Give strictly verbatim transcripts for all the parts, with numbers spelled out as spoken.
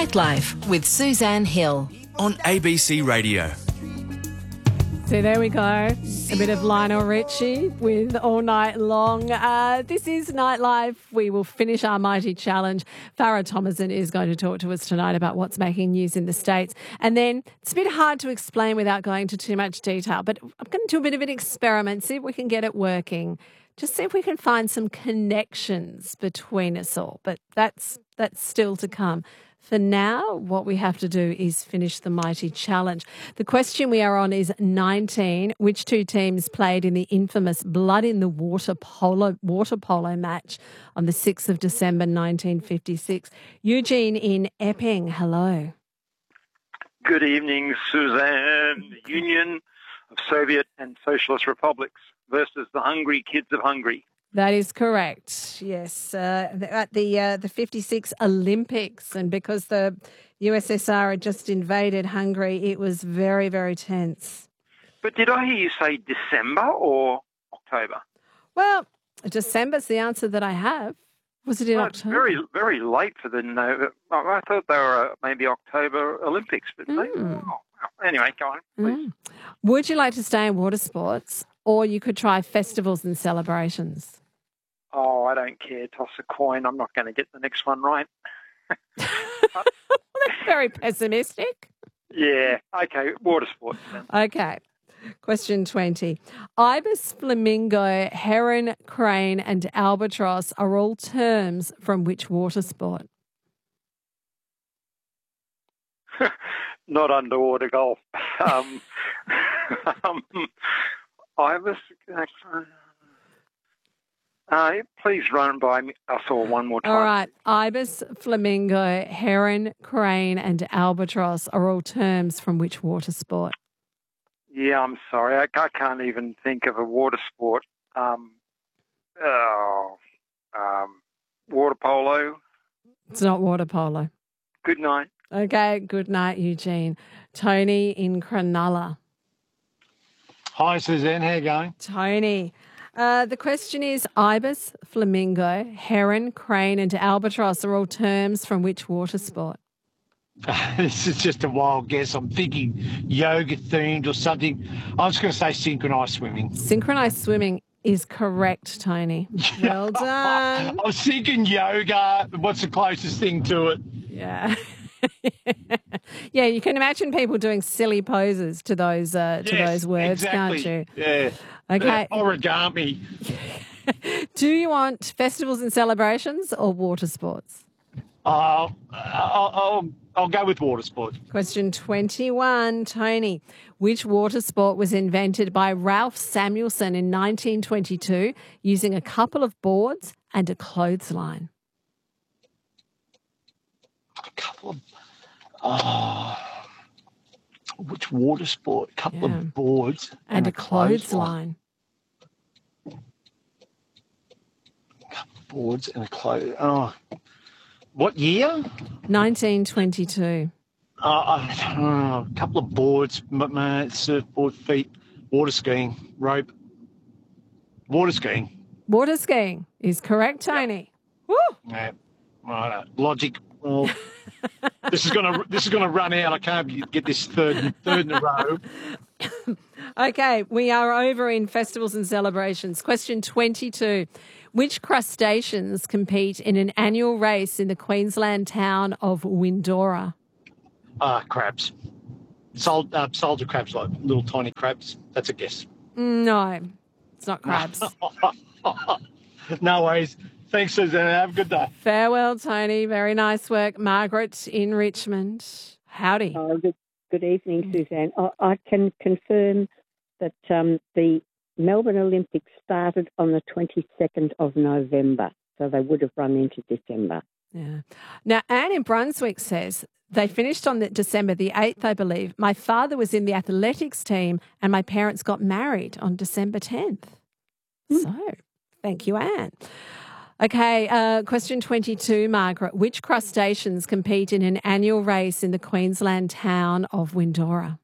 Nightlife with Suzanne Hill on A B C Radio. So there we go. A bit of Lionel Richie with All Night Long. Uh, this is Nightlife. We will finish our mighty challenge. Farah Thomason is going to talk to us tonight about what's making news in the States. And then it's a bit hard to explain without going into too much detail, but I'm going to do a bit of an experiment, see if we can get it working. Just see if we can find some connections between us all. But that's that's still to come. For now, what we have to do is finish the mighty challenge. The question we are on is nineteen. Which two teams played in the infamous Blood in the Water polo water polo match on the sixth of December nineteen fifty-six? Eugene in Epping, hello. Good evening, Suzanne. The Union of Soviet and Socialist Republics versus the Hungry Kids of Hungary. That is correct. Yes, uh, at the uh, the fifty-six Olympics, and because the U S S R had just invaded Hungary, it was very, very tense. But did I hear you say December or October? Well, December's the answer that I have. Was it in well, October? It's very, very late for the no. I thought they were uh, maybe October Olympics, but Mm. they, oh, well, anyway, go on, please. Mm. Would you like to stay in water sports, or you could try festivals and celebrations? Oh, I don't care. Toss a coin. I'm not going to get the next one right. That's very pessimistic. Yeah. Okay. Water sports then. Okay. Question twenty. Ibis, flamingo, heron, crane and albatross are all terms from which water sport? Not underwater golf. Um, um, Ibis. Uh, please run by me. I saw one more time. All right. Ibis, flamingo, heron, crane and albatross are all terms from which water sport? Yeah, I'm sorry. I, I can't even think of a water sport. Um, oh, um, water polo. It's not water polo. Good night. Okay. Good night, Eugene. Tony in Cronulla. Hi, Suzanne. How you going? Tony. Uh, the question is ibis, flamingo, heron, crane and albatross are all terms from which water sport? This is just a wild guess. I'm thinking yoga themed or something. I was going to say synchronised swimming. Synchronised swimming is correct, Tony. Well done. I was thinking yoga. What's the closest thing to it? Yeah. Yeah, you can imagine people doing silly poses to those uh, to Yes, those words, exactly. can't you? Yeah. Okay. Uh, origami. Do you want festivals and celebrations or water sports? Uh, I'll, I'll, I'll go with water sports. Question twenty-one, Tony. Which water sport was invented by Ralph Samuelson in nineteen twenty-two using a couple of boards and a clothesline? A couple of... Oh, which water sport? A couple Yeah. of boards And, and, a clothesline. A couple of boards and a clothes. Oh, what year? nineteen twenty-two. Uh, uh, oh, a couple of boards, m- m- surfboard, feet, water skiing, rope, water skiing. Water skiing is correct, Tony. Woo! Yeah, right. Logic. Well, this is gonna this is gonna run out. I can't get this third third in a row. Okay, we are over in festivals and celebrations. Question twenty-two. Which crustaceans compete in an annual race in the Queensland town of Windora? Ah, uh, crabs. Sol- uh, soldier crabs, like little tiny crabs. That's a guess. No, it's not crabs. No worries. Thanks, Suzanne. Have a good day. Farewell, Tony. Very nice work. Margaret in Richmond. Howdy. Oh, good, good evening, Suzanne. I, I can confirm that um, the Melbourne Olympics started on the twenty-second of November, so they would have run into December. Yeah. Now, Anne in Brunswick says they finished on the December the eighth, I believe. My father was in the athletics team and my parents got married on December tenth. Mm. So, thank you, Anne. Okay, uh, question twenty-two, Margaret. Which crustaceans compete in an annual race in the Queensland town of Windora?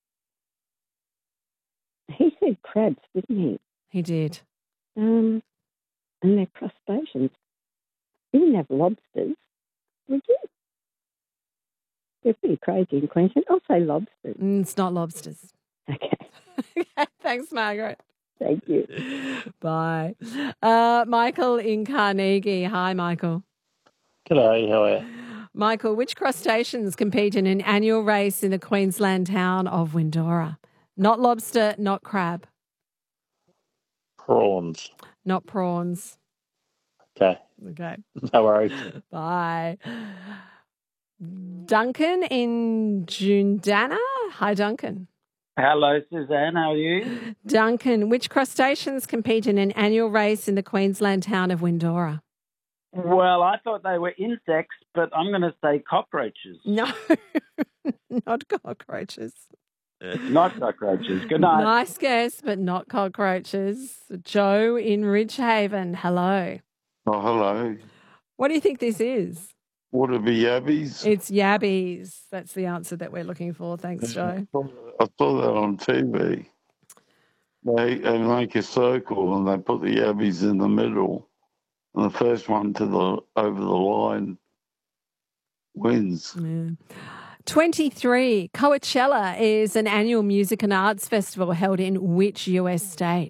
He said crabs, didn't he? He did. Um, and they're crustaceans. He didn't have lobsters, did you? It's pretty crazy in Queensland. I'll say lobsters. Mm, it's not lobsters. Okay. Okay, thanks, Margaret. Thank you. Bye. Uh, Michael in Carnegie. Hi, Michael. G'day, how are you? Michael, which crustaceans compete in an annual race in the Queensland town of Windora? Not lobster, not crab. Prawns. Not prawns. Okay, Okay. no worries. Bye. Duncan in Jundana. Hi, Duncan. Hello, Suzanne. How are you? Duncan, which crustaceans compete in an annual race in the Queensland town of Windora? Well, I thought they were insects, but I'm going to say cockroaches. No, not cockroaches. Not cockroaches. Good night. Nice guess, but not cockroaches. Joe in Ridgehaven. Hello. Oh, hello. What do you think this is? Would it be yabbies? It's yabbies. That's the answer that we're looking for. Thanks, Joe. I saw that on T V. They, they make a circle and they put the yabbies in the middle. And the first one to the over the line wins. Yeah. twenty-three. Coachella is an annual music and arts festival held in which U S state?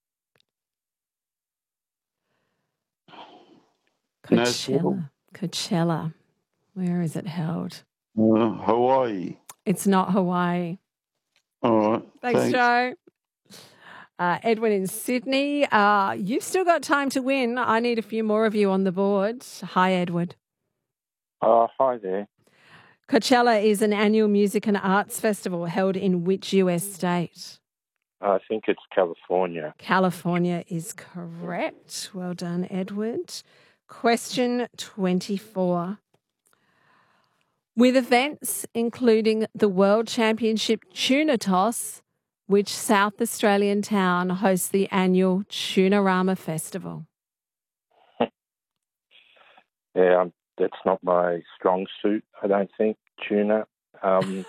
Coachella. Coachella. Where is it held? Uh, Hawaii. It's not Hawaii. All right. Thanks, Thanks. Joe. Uh, Edwin in Sydney. Uh, you've still got time to win. I need a few more of you on the board. Hi, Edward. Uh, hi there. Coachella is an annual music and arts festival held in which U S state? I think it's California. California is correct. Well done, Edward. Question twenty-four. With events including the World Championship Tuna Toss, which South Australian town hosts the annual Tunarama Festival? Yeah, um, that's not my strong suit, I don't think, tuna. Um,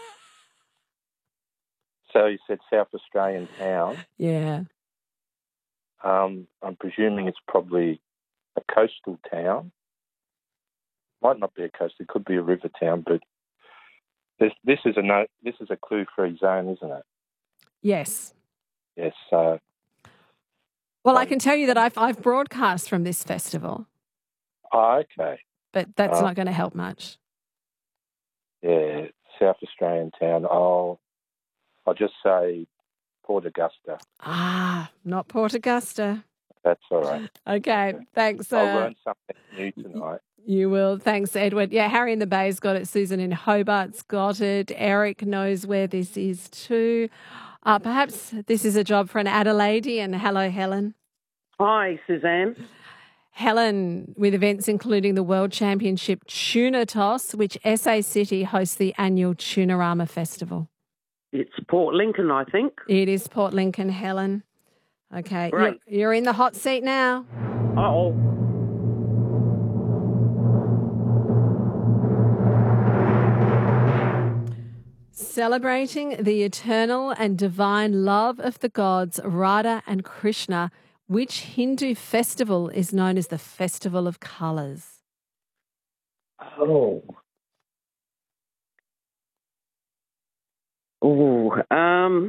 so you said South Australian town. Yeah. Um, I'm presuming it's probably a coastal town. Might not be a coastal, it could be a river town, but this this is a no, this is a clue-free zone, isn't it? Yes. Yes. Uh, Well, um, I can tell you that I've I've broadcast from this festival, oh, okay. but that's Oh. not going to help much. Yeah, South Australian town. I'll I'll just say Port Augusta. Ah, not Port Augusta. That's all right. Okay, thanks. I'll Uh, learn something new tonight. you will. Thanks, Edward. Yeah, Harry in the Bay's got it. Susan in Hobart's got it. Eric knows where this is too. Uh, perhaps this is a job for an Adelaidean. Hello, Helen. Hi, Suzanne. Helen, with events including the World Championship Tuna Toss, which S A City hosts the annual Tunarama Festival. It's Port Lincoln, I think. It is Port Lincoln, Helen. Okay, you're, Great. you're in the hot seat now. Uh-oh. Celebrating the eternal and divine love of the gods Radha and Krishna, which Hindu festival is known as the Festival of Colours? Oh. Oh, um,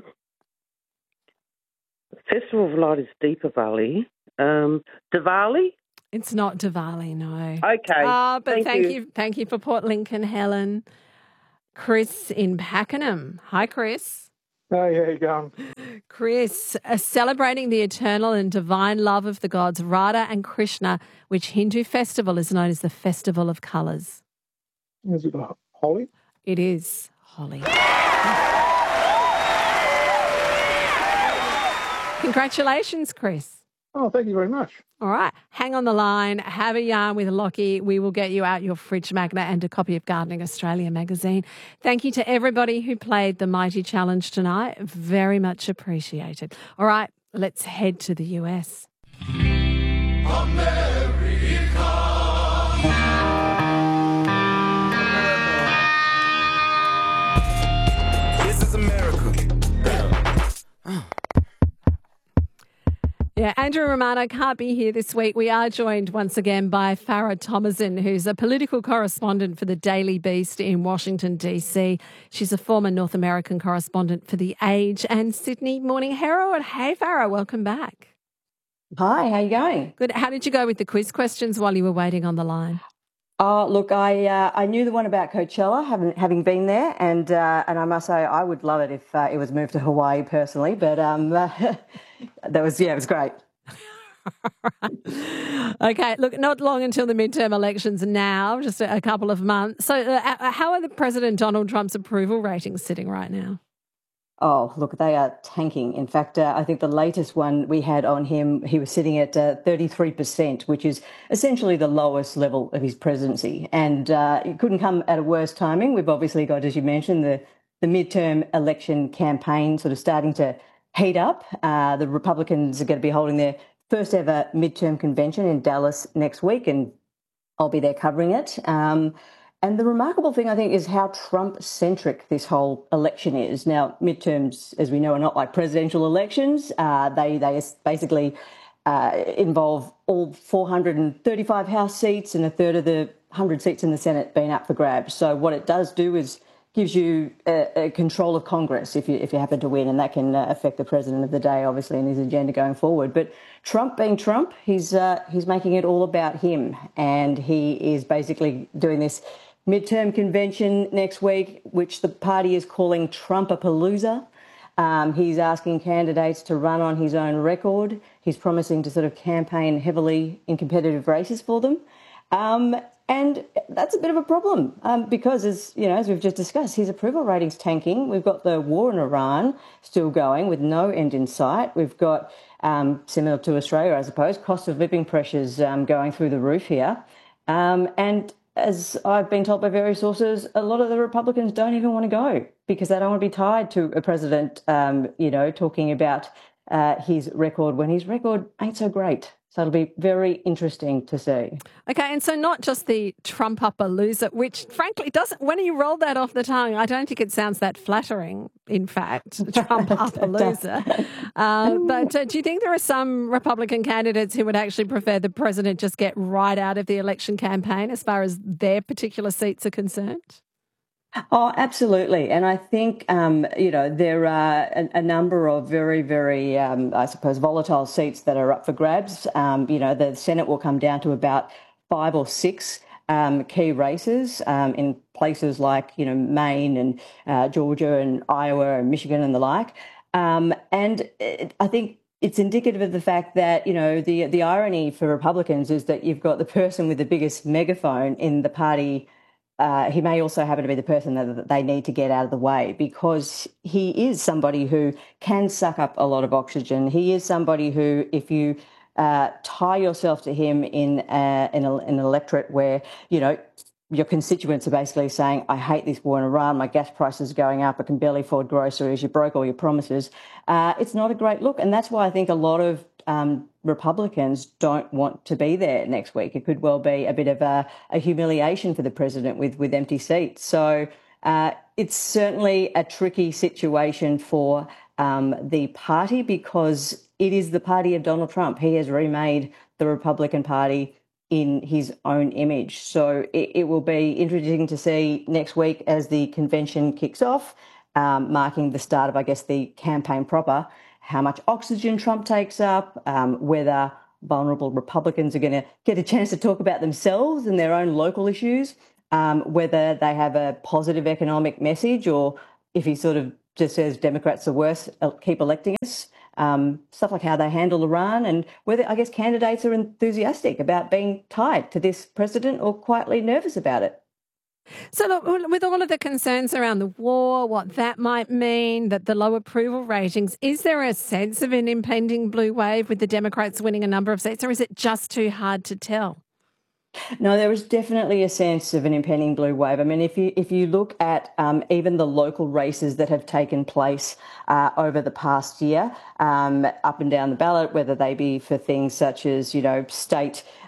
Festival of Light is Deepavali. Um, Diwali? It's not Diwali, no. Okay. Ah, but thank, thank you. you. Thank you for Port Lincoln, Helen. Chris in Pakenham. Hi, Chris. Hey, how you going? Chris, uh, celebrating the eternal and divine love of the gods Radha and Krishna, which Hindu festival is known as the Festival of Colours? Is it Holly? It is Holi. Congratulations, Chris. Oh, thank you very much. All right, hang on the line, have a yarn with Lockie. We will get you out your fridge magnet and a copy of Gardening Australia magazine. Thank you to everybody who played the Mighty Challenge tonight. Very much appreciated. All right, let's head to the U S. This is America. Yeah, Andrew Romano can't be here this week. We are joined once again by Farah Thomason, who's a political correspondent for the Daily Beast in Washington, D C. She's a former North American correspondent for The Age and Sydney Morning Herald. Hey, Farah, welcome back. Hi, how you going? Good. How did you go with the quiz questions while you were waiting on the line? Oh, look, I uh, I knew the one about Coachella, having having been there, and uh, and I must say I would love it if uh, it was moved to Hawaii personally. But um, uh, that was yeah, it was great. Okay, look, not long until the midterm elections now, just a, a couple of months. So, uh, how are the President Donald Trump's approval ratings sitting right now? Oh, look, they are tanking. In fact, uh, I think the latest one we had on him, he was sitting at uh, thirty-three percent, which is essentially the lowest level of his presidency. And uh, it couldn't come at a worse timing. We've obviously got, as you mentioned, the, the midterm election campaign sort of starting to heat up. Uh, the Republicans are going to be holding their first ever midterm convention in Dallas next week, and I'll be there covering it. Um, And the remarkable thing, I think, is how Trump-centric this whole election is. Now, midterms, as we know, are not like presidential elections. Uh, they they basically uh, involve all four hundred thirty-five House seats and a third of the one hundred seats in the Senate being up for grabs. So what it does do is gives you a, a control of Congress if you if you happen to win, and that can uh, affect the president of the day, obviously, and his agenda going forward. But Trump being Trump, he's uh, he's making it all about him, and he is basically doing this midterm convention next week, which the party is calling Trumpapalooza. Um, he's asking candidates to run on his own record. He's promising to sort of campaign heavily in competitive races for them. Um, and that's a bit of a problem um, because, as you know, as we've just discussed, his approval rating's tanking. We've got the war in Iran still going with no end in sight. We've got, um, similar to Australia, I suppose, cost of living pressures um, going through the roof here. Um, and as I've been told by various sources, a lot of the Republicans don't even want to go because they don't want to be tied to a president, um, you know, talking about uh, his record when his record ain't so great. So it'll be very interesting to see. Okay, and so not just the Trumpapalooza, which frankly doesn't, when you roll that off the tongue, I don't think it sounds that flattering, in fact, Trumpapalooza. uh, but uh, do you think there are some Republican candidates who would actually prefer the president just get right out of the election campaign as far as their particular seats are concerned? Oh, absolutely. And I think, um, you know, there are a, a number of very, very, um, I suppose, volatile seats that are up for grabs. Um, you know, the Senate will come down to about five or six um, key races um, in places like, you know, Maine and uh, Georgia and Iowa and Michigan and the like. Um, and it, I think it's indicative of the fact that, you know, the the irony for Republicans is that you've got the person with the biggest megaphone in the party. Uh, he may also happen to be the person that they need to get out of the way because he is somebody who can suck up a lot of oxygen. He is somebody who, if you uh, tie yourself to him in, a, in, a, in an electorate where, you know, your constituents are basically saying, I hate this war in Iran, my gas prices are going up, I can barely afford groceries, you broke all your promises. Uh, it's not a great look. And that's why I think a lot of um, Republicans don't want to be there next week. It could well be a bit of a, a humiliation for the president with, with empty seats. So uh, it's certainly a tricky situation for um, the party because it is the party of Donald Trump. He has remade the Republican Party in his own image. So it, it will be interesting to see next week as the convention kicks off, um, marking the start of, I guess, the campaign proper, how much oxygen Trump takes up, um, whether vulnerable Republicans are going to get a chance to talk about themselves and their own local issues, um, whether they have a positive economic message or if he sort of just says Democrats are worse, keep electing us. Um, stuff like how they handle Iran and whether, I guess, candidates are enthusiastic about being tied to this president or quietly nervous about it. So look, with all of the concerns around the war, what that might mean, that the low approval ratings, is there a sense of an impending blue wave with the Democrats winning a number of seats, or is it just too hard to tell? No, there is definitely a sense of an impending blue wave. I mean, if you if you look at um, even the local races that have taken place uh, over the past year, um, up and down the ballot, whether they be for things such as, you know, state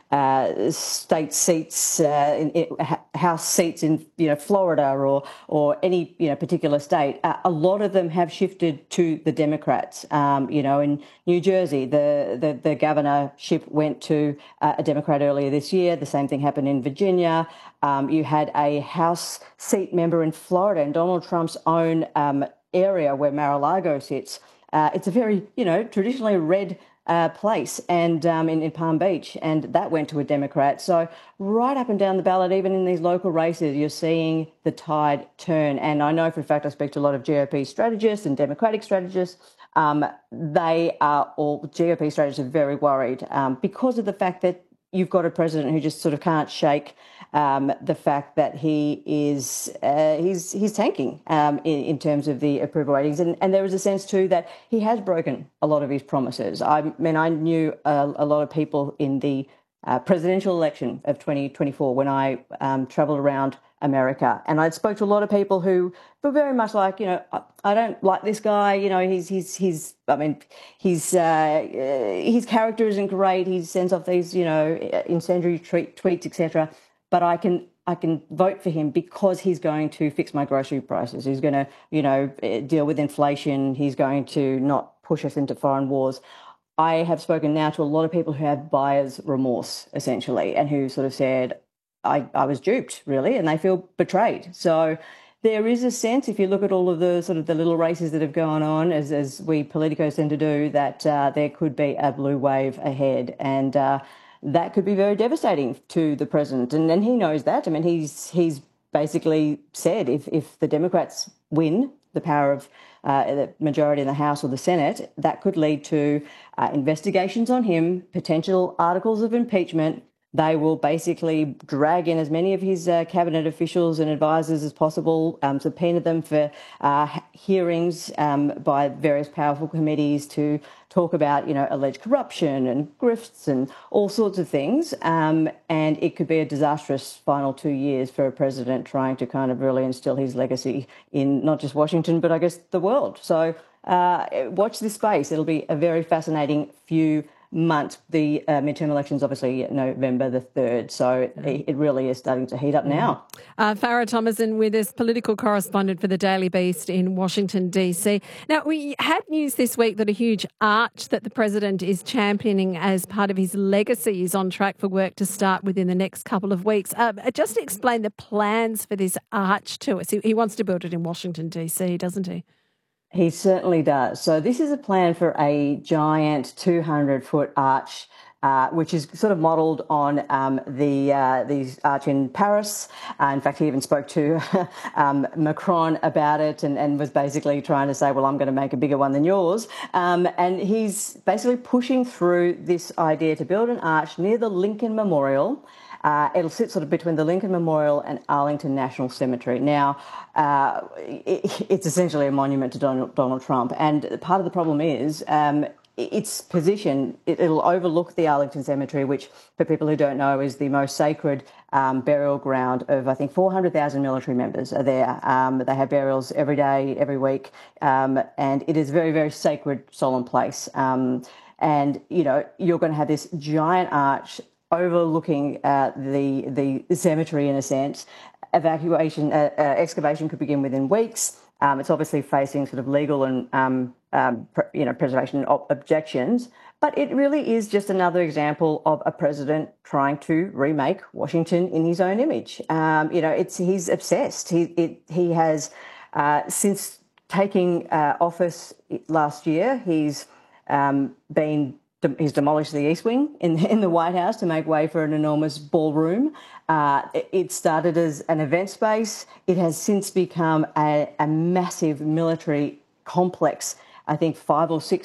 uh, state seats, uh, in, in, House seats in you know Florida or or any you know particular state, uh, a lot of them have shifted to the Democrats. Um, you know, in New Jersey, the the, the governorship went to uh, a Democrat earlier this year. The same thing happened in Virginia. Um, you had a House seat member in Florida, in Donald Trump's own um, area where Mar-a-Lago sits. Uh, it's a very you know traditionally red Uh, place and um, in, in Palm Beach, and that went to a Democrat. So right up and down the ballot, even in these local races, you're seeing the tide turn. And I know for a fact I speak to a lot of G O P strategists and Democratic strategists. Um, they are all, G O P strategists are very worried um, because of the fact that you've got a president who just sort of can't shake um, the fact that he is uh, he's he's tanking um, in, in terms of the approval ratings, and, and there is a sense too that he has broken a lot of his promises. I mean, I knew a, a lot of people in the uh, presidential election of twenty twenty-four when I um, travelled around America, and I spoke to a lot of people who were very much like, you know, I, I don't like this guy. You know, he's he's he's. I mean, his uh, his character isn't great. He sends off these, you know, incendiary tweet, tweets, et cetera. But I can I can vote for him because he's going to fix my grocery prices. He's going to, you know, deal with inflation. He's going to not push us into foreign wars. I have spoken now to a lot of people who have buyer's remorse, essentially, and who sort of said, I, I was duped, really, and they feel betrayed. So there is a sense, if you look at all of the sort of the little races that have gone on, as, as we politicos tend to do, that uh, there could be a blue wave ahead. And uh, that could be very devastating to the president. And, and he knows that. I mean, he's he's basically said if, if the Democrats win the power of uh, the majority in the House or the Senate, that could lead to uh, investigations on him, potential articles of impeachment. They will basically drag in as many of his uh, cabinet officials and advisors as possible, um, subpoena them for uh, hearings um, by various powerful committees to talk about, you know, alleged corruption and grifts and all sorts of things. Um, and it could be a disastrous final two years for a president trying to kind of really instill his legacy in not just Washington, but I guess the world. So uh, watch this space. It'll be a very fascinating few month. The uh, midterm elections, obviously, November the third. So it, it really is starting to heat up now. Uh, Farah Thomason with us, political correspondent for the Daily Beast in Washington, D C. Now, we had news this week that a huge arch that the president is championing as part of his legacy is on track for work to start within the next couple of weeks. Uh, just to explain the plans for this arch to us. He, he wants to build it in Washington, D C, doesn't he? He certainly does. So this is a plan for a giant two hundred foot arch, uh, which is sort of modelled on um, the uh, the arch in Paris. Uh, in fact, he even spoke to um, Macron about it and, and was basically trying to say, well, I'm going to make a bigger one than yours. Um, and he's basically pushing through this idea to build an arch near the Lincoln Memorial. Uh, it'll sit sort of between the Lincoln Memorial and Arlington National Cemetery. Now, uh, it, it's essentially a monument to Donald, Donald Trump. And part of the problem is um, its position, it, it'll overlook the Arlington Cemetery, which, for people who don't know, is the most sacred um, burial ground of, I think, four hundred thousand military members are there. Um, they have burials every day, every week. Um, and it is a very, very sacred, solemn place. Um, and, you know, you're going to have this giant arch overlooking uh, the the cemetery in a sense. Evacuation, uh, uh, excavation could begin within weeks. Um, it's obviously facing sort of legal and um, um, pr- you know preservation ob- objections, but it really is just another example of a president trying to remake Washington in his own image. Um, you know, it's he's obsessed. He it, he has uh, since taking uh, office last year, he's um, been. He's demolished the East Wing in, in the White House to make way for an enormous ballroom. Uh, it started as an event space. It has since become a, a massive military complex. I think five or six